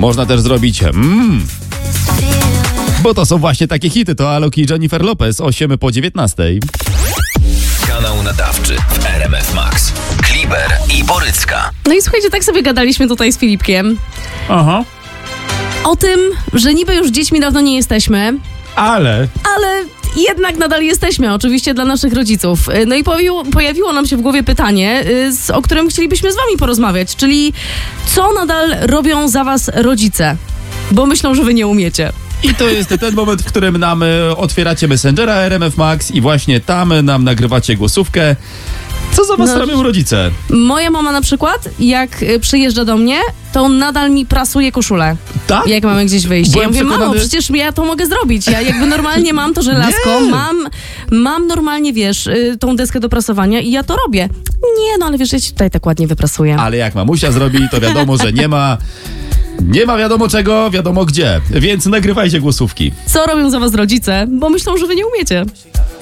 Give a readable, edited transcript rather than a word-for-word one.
Można też zrobić bo to są właśnie takie hity. To Alok i Jennifer Lopez, 8 po 19. Kanał nadawczy w RMF Max. Kliber i Borycka. No i słuchajcie, tak sobie gadaliśmy tutaj z Filipkiem Aha. o tym, że niby już dziećmi dawno nie jesteśmy, Ale jednak nadal jesteśmy, oczywiście dla naszych rodziców. No i pojawiło nam się w głowie pytanie, o którym chcielibyśmy z wami porozmawiać, czyli co nadal robią za was rodzice? Bo myślą, że wy nie umiecie. i to jest ten moment, w którym nam otwieracie Messengera RMF Max i właśnie tam nam nagrywacie głosówkę. Co za was robią rodzice? Moja mama na przykład, jak przyjeżdża do mnie, to nadal mi prasuje koszulę. Tak? Jak mamy gdzieś wyjść. Byłem Ja mówię, przekonany... mamo, przecież ja to mogę zrobić. Ja jakby normalnie mam to żelazko, mam normalnie, wiesz, tą deskę do prasowania i ja to robię. Nie, no ale wiesz, ja ci tutaj tak ładnie wyprasuję. Ale jak mamusia zrobi, to wiadomo, że nie ma wiadomo czego, wiadomo gdzie. Więc nagrywajcie głosówki. Co robią za was rodzice? Bo myślą, że wy nie umiecie.